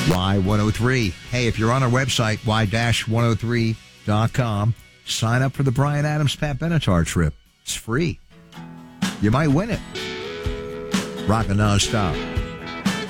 Y103. Hey, if you're on our website, y-103.com, sign up for the Bryan Adams Pat Benatar trip. It's free. You might win it. Rockin' nonstop.